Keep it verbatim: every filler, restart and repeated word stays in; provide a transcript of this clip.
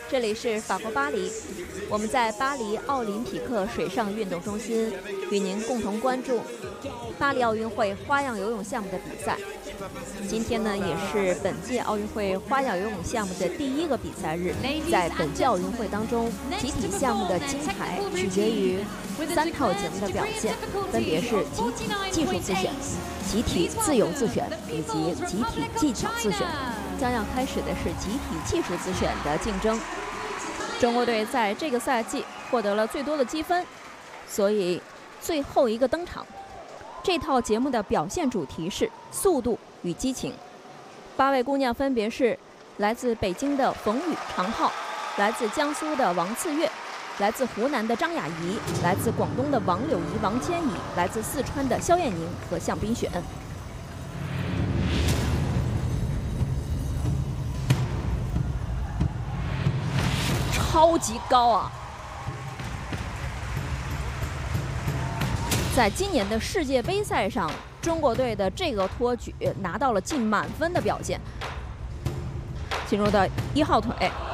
这里是法国巴黎，我们在巴黎奥林匹克水上运动中心与您共同关注巴黎奥运会花样游泳项目的比赛。今天呢，也是本届奥运会花样游泳项目的第一个比赛日。在本届奥运会当中，集体项目的金牌取决于三套节目的表现，分别是集体技术自选、集体自由自选以及集体技巧自选。将要开始的是集体技术自选的竞争。中国队在这个赛季获得了最多的积分，所以最后一个登场。这套节目的表现主题是速度与激情。八位姑娘分别是来自北京的冯宇、常浩，来自江苏的王次月，来自湖南的张雅怡，来自广东的王柳怡、王千怡，来自四川的肖艳宁和向冰雪。超级高啊！在今年的世界杯赛上，中国队的这个托举拿到了近满分的表现。进入到一号腿，